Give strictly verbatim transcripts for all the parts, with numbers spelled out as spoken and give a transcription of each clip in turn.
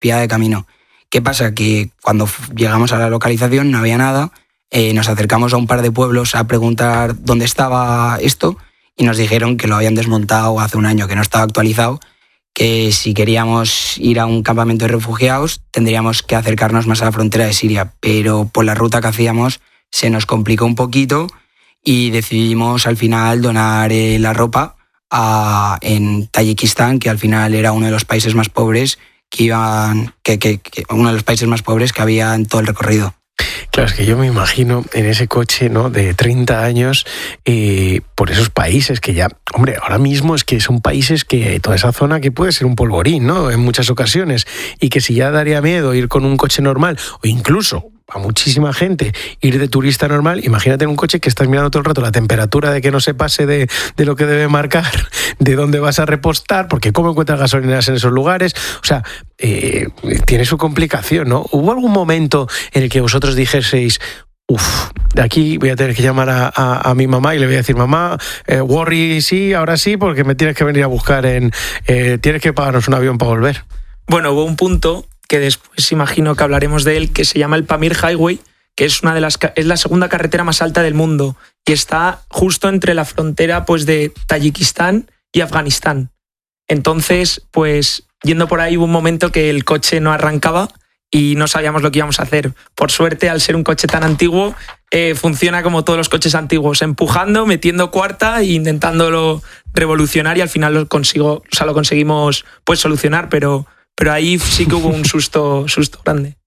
espía de camino. ¿Qué pasa? Que cuando llegamos a la localización no había nada, eh, nos acercamos a un par de pueblos a preguntar dónde estaba esto y nos dijeron que lo habían desmontado hace un año, que no estaba actualizado, que si queríamos ir a un campamento de refugiados tendríamos que acercarnos más a la frontera de Siria, pero por la ruta que hacíamos se nos complicó un poquito y decidimos al final donar eh, la ropa a, en Tayikistán, que al final era uno de los países más pobres que iban, que, que, que uno de los países más pobres que había en todo el recorrido. Claro, es que yo me imagino en ese coche, ¿no?, de treinta años, eh, por esos países que ya, hombre, ahora mismo es que son países que toda esa zona que puede ser un polvorín, ¿no?, en muchas ocasiones, y que si ya daría miedo ir con un coche normal, o incluso a muchísima gente ir de turista normal, imagínate en un coche que estás mirando todo el rato la temperatura, de que no se pase de, de lo que debe marcar, de dónde vas a repostar, porque cómo encuentras gasolineras en esos lugares. O sea, eh, tiene su complicación, ¿no? ¿Hubo algún momento en el que vosotros dijeseis, uff, de aquí voy a tener que llamar a, a, a mi mamá y le voy a decir, mamá, eh, worry sí, ahora sí, porque me tienes que venir a buscar en... Eh, tienes que pagarnos un avión para volver? Bueno, hubo un punto que después imagino que hablaremos de él, que se llama el Pamir Highway, que es una de las es la segunda carretera más alta del mundo y está justo entre la frontera, pues, de Tayikistán y Afganistán. Entonces, pues, yendo por ahí hubo un momento que el coche no arrancaba y no sabíamos lo que íbamos a hacer. Por suerte, al ser un coche tan antiguo, eh, funciona como todos los coches antiguos, empujando, metiendo cuarta e intentándolo revolucionar, y al final lo consigo, o sea, lo conseguimos, pues, solucionar, pero Pero ahí sí que hubo un susto, susto grande.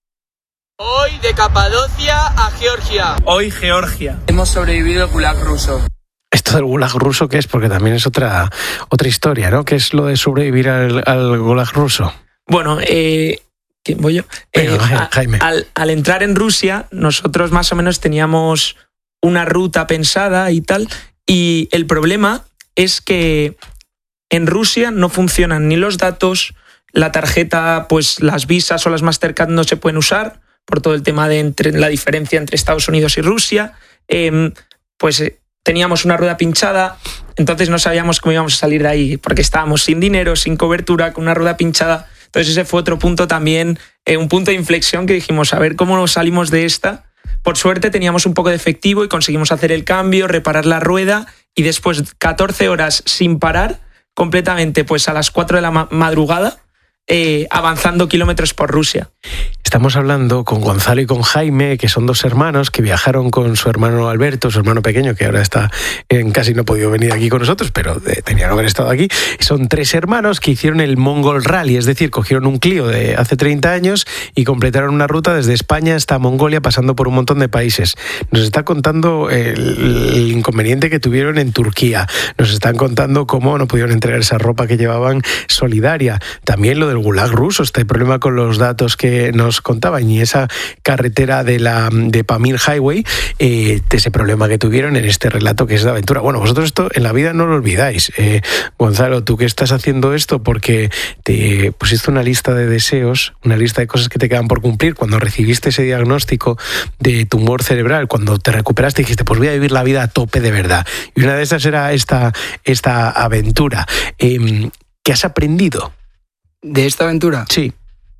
Hoy de Capadocia a Georgia. Hoy Georgia. Hemos sobrevivido al Gulag ruso. Esto del Gulag ruso, ¿qué es? Porque también es otra, otra historia, ¿no? ¿Qué es lo de sobrevivir al, al Gulag ruso? Bueno, eh, ¿quién voy yo? Venga, eh, Jaime. A, al, al entrar en Rusia, nosotros más o menos teníamos una ruta pensada y tal, y el problema es que en Rusia no funcionan ni los datos. La tarjeta, pues las visas o las Mastercard no se pueden usar por todo el tema de entre, la diferencia entre Estados Unidos y Rusia. Eh, pues eh, teníamos una rueda pinchada, entonces no sabíamos cómo íbamos a salir de ahí, porque estábamos sin dinero, sin cobertura, con una rueda pinchada. Entonces ese fue otro punto también, eh, un punto de inflexión que dijimos, a ver cómo nos salimos de esta. Por suerte teníamos un poco de efectivo y conseguimos hacer el cambio, reparar la rueda, y después catorce horas sin parar, completamente, pues a las cuatro de la ma- madrugada, Eh, avanzando kilómetros por Rusia. Estamos hablando con Gonzalo y con Jaime, que son dos hermanos que viajaron con su hermano Alberto, su hermano pequeño, que ahora está en, casi no ha podido venir aquí con nosotros, pero eh, tenía que haber estado aquí. Son tres hermanos que hicieron el Mongol Rally, es decir, cogieron un Clio de hace treinta años y completaron una ruta desde España hasta Mongolia, pasando por un montón de países. Nos está contando el, el inconveniente que tuvieron en Turquía. Nos están contando cómo no pudieron entregar esa ropa que llevaban solidaria. También lo del Gulag ruso, este problema con los datos que nos contaban, y esa carretera de la de Pamir Highway, eh, de ese problema que tuvieron en este relato que es de aventura. Bueno, vosotros esto en la vida no lo olvidáis. Eh, Gonzalo, tú que estás haciendo esto porque te pusiste una lista de deseos, una lista de cosas que te quedan por cumplir cuando recibiste ese diagnóstico de tumor cerebral, cuando te recuperaste dijiste, pues voy a vivir la vida a tope de verdad. Y una de esas era esta, esta aventura. Eh, ¿Qué has aprendido de esta aventura? Sí.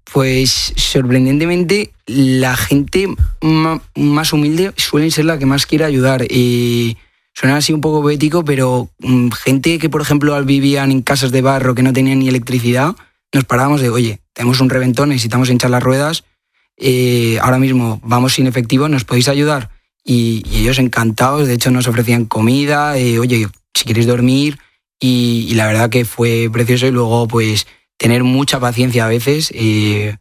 Pues sorprendentemente la gente ma- más humilde suele ser la que más quiere ayudar. Y suena así un poco poético, pero mmm, gente que, por ejemplo, vivían en casas de barro que no tenían ni electricidad, nos parábamos de, oye, tenemos un reventón, necesitamos hinchar las ruedas, eh, ahora mismo vamos sin efectivo, ¿nos podéis ayudar? Y, y ellos encantados, de hecho nos ofrecían comida, eh, oye, si queréis dormir, y, y la verdad que fue precioso. Y luego, pues, tener mucha paciencia a veces eh,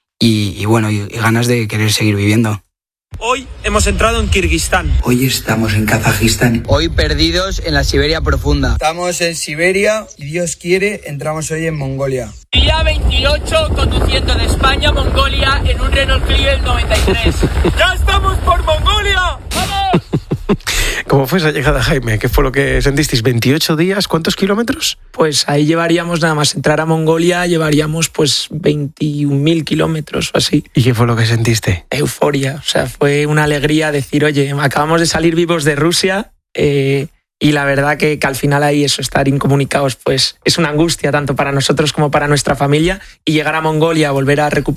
y, y bueno, y, y ganas de querer seguir viviendo. Hoy hemos entrado en Kirguistán. Hoy estamos en Kazajistán. Hoy perdidos en la Siberia profunda. Estamos en Siberia y Dios quiere, entramos hoy en Mongolia. Día veintiocho, conduciendo de España a Mongolia en un Renault Clio del noventa y tres. ¡Ya estamos por Mongolia! ¡Vamos! ¿Cómo fue esa llegada, Jaime? ¿Qué fue lo que sentisteis? ¿veintiocho días? ¿Cuántos kilómetros? Pues ahí llevaríamos, nada más entrar a Mongolia, llevaríamos pues veintiún mil kilómetros o así. ¿Y qué fue lo que sentiste? Euforia, o sea, fue una alegría decir, oye, acabamos de salir vivos de Rusia, eh, y la verdad que, que al final ahí eso, estar incomunicados, pues es una angustia tanto para nosotros como para nuestra familia, y llegar a Mongolia, volver a recuperar